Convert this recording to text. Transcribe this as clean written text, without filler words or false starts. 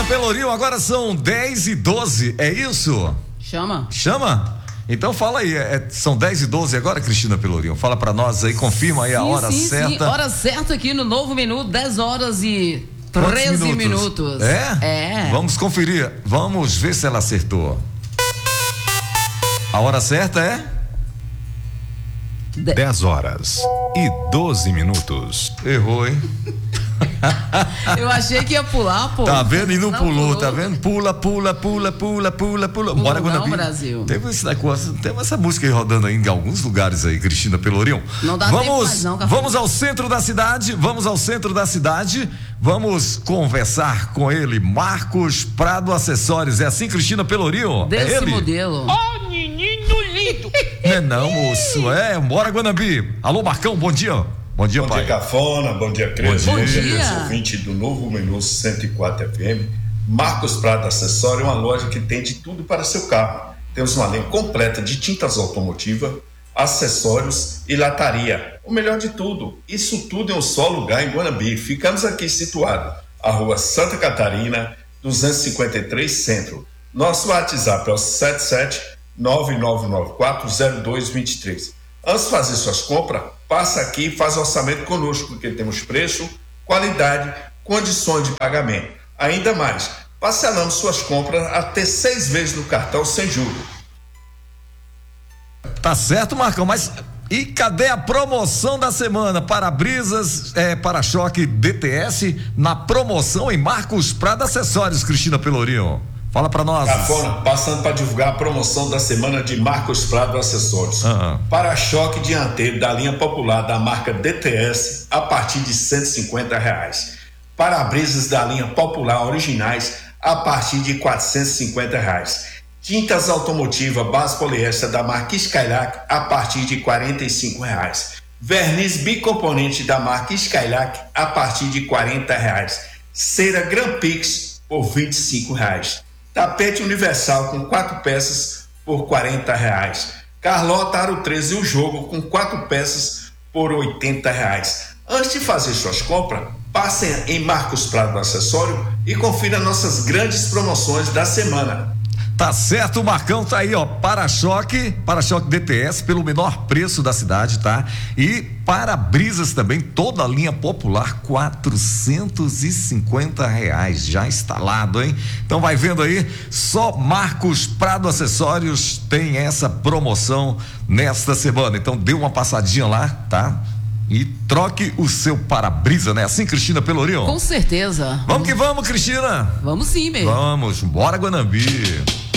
Pelourinho, agora são 10h12, é isso? Chama? Então fala aí, são 10h12 agora, Cristina Pelourinho? Fala pra nós aí, confirma aí a hora certa. Sim, hora certa aqui no Novo Menu, 10h13 minutos. É? Vamos conferir, vamos ver se ela acertou. A hora certa é? 10h12. Errou, hein? Eu achei que ia pular, pô. Tá vendo? E não pulou, tá vendo? Pula. Bora, não, Brasil. Teve essa música aí rodando aí em alguns lugares aí, Cristina Pelourinho. Não dá tempo mais não, Café. Vamos ao centro da cidade, vamos conversar com ele, Marcos Prado Acessórios. É assim, Cristina Pelourinho? Desse é ele? Modelo. Menino lindo. Não, moço, bora, Guanambi. Alô, Marcão, bom dia. Bom dia, pai. Bom dia, Cafona. Bom dia, Cris. Bom dia. Ouvinte do Novo Menu 104 FM. Marcos Prado Acessório é uma loja que tem de tudo para seu carro. Temos uma linha completa de tintas automotivas, acessórios e lataria. O melhor de tudo, isso tudo em um só lugar em Guanambi. Ficamos aqui situados, a rua Santa Catarina, 253 Centro. Nosso WhatsApp é o 77-9994-0223. Antes de fazer suas compras, passa aqui e faz orçamento conosco, porque temos preço, qualidade, condições de pagamento. Ainda mais, parcelamos suas compras até 6 vezes no cartão sem juros. Tá certo, Marcão, mas e cadê a promoção da semana? Para-brisas, para-choque DTS na promoção em Marcos Prado Acessórios, Cristina Pelourinho. Fala pra nós. Cafona, passando para divulgar a promoção da semana de Marcos Prado Acessórios. Para-choque dianteiro da linha popular da marca DTS a partir de R$150. Para-brisas da linha popular originais a partir de R$450. Tintas automotivas base poliéster da marca Skylac a partir de R$45. Verniz bicomponente da marca Skylac a partir de R$40. Cera Grand Pix por R$25. Tapete universal com 4 peças por R$40. Carlota Aro 13 o jogo com 4 peças por R$80. Antes de fazer suas compras, passem em Marcos Prado Acessório e confira nossas grandes promoções da semana. Tá certo, o Marcão tá aí, para-choque DTS pelo menor preço da cidade, tá? E para-brisas também, toda a linha popular, R$450 já instalado, hein? Então vai vendo aí, só Marcos Prado Acessórios tem essa promoção nesta semana. Então dê uma passadinha lá, tá? E troque o seu para-brisa, né? Assim, Cristina Pelourinho? Com certeza. Vamos que vamos, Cristina. Vamos sim, mesmo. Vamos, bora, Guanambi.